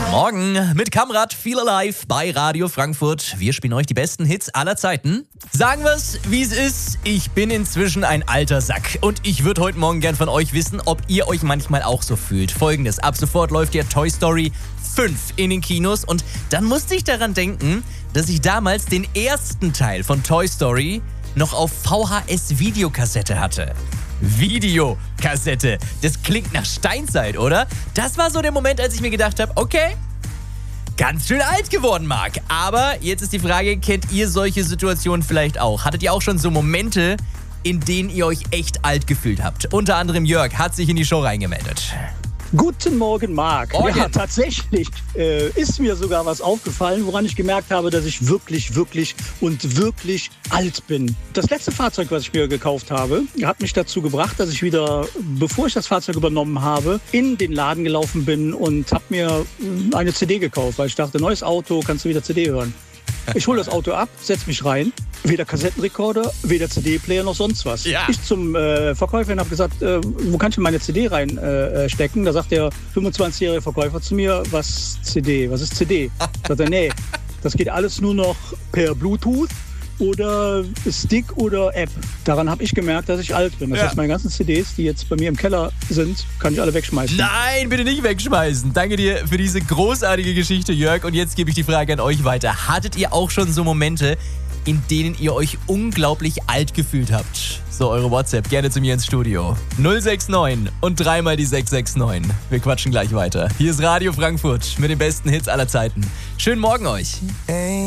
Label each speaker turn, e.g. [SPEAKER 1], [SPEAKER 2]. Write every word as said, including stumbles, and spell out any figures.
[SPEAKER 1] Morgen mit Kamrat Feel Alive bei Radio Frankfurt. Wir spielen euch die besten Hits aller Zeiten. Sagen wir's, wie es ist. Ich bin inzwischen ein alter Sack und ich würde heute Morgen gern von euch wissen, ob ihr euch manchmal auch so fühlt. Folgendes: Ab sofort läuft ja Toy Story fünf in den Kinos und dann musste ich daran denken, dass ich damals den ersten Teil von Toy Story noch auf V H S-Videokassette hatte. Videokassette. Das klingt nach Steinzeit, oder? Das war so der Moment, als ich mir gedacht habe, okay, ganz schön alt geworden, Marc. Aber jetzt ist die Frage, kennt ihr solche Situationen vielleicht auch? Hattet ihr auch schon so Momente, in denen ihr euch echt alt gefühlt habt? Unter anderem Jörg hat sich in die Show reingemeldet.
[SPEAKER 2] Guten Morgen, Marc.
[SPEAKER 1] Morgen.
[SPEAKER 2] Ja, tatsächlich äh, ist mir sogar was aufgefallen, woran ich gemerkt habe, dass ich wirklich, wirklich und wirklich alt bin. Das letzte Fahrzeug, was ich mir gekauft habe, hat mich dazu gebracht, dass ich wieder, bevor ich das Fahrzeug übernommen habe, in den Laden gelaufen bin und habe mir eine C D gekauft, weil ich dachte, neues Auto, kannst du wieder C D hören. Ich hole das Auto ab, setze mich rein, weder Kassettenrekorder, weder C D-Player noch sonst was.
[SPEAKER 1] Ja.
[SPEAKER 2] Ich zum äh, Verkäufer und habe gesagt, äh, wo kann ich denn meine C D reinstecken? Äh, da sagt der fünfundzwanzigjährige Verkäufer zu mir, was C D, was ist C D? Sagt er, nee, das geht alles nur noch per Bluetooth oder Stick oder App. Daran habe ich gemerkt, dass ich alt bin. Das
[SPEAKER 1] Ja.
[SPEAKER 2] heißt, meine ganzen C Ds, die jetzt bei mir im Keller sind, kann ich alle wegschmeißen.
[SPEAKER 1] Nein, bitte nicht wegschmeißen. Danke dir für diese großartige Geschichte, Jörg. Und jetzt gebe ich die Frage an euch weiter. Hattet ihr auch schon so Momente, in denen ihr euch unglaublich alt gefühlt habt? So, eure WhatsApp gerne zu mir ins Studio. null sechs neun und dreimal die sechs sechs neun. Wir quatschen gleich weiter. Hier ist Radio Frankfurt mit den besten Hits aller Zeiten. Schönen Morgen euch.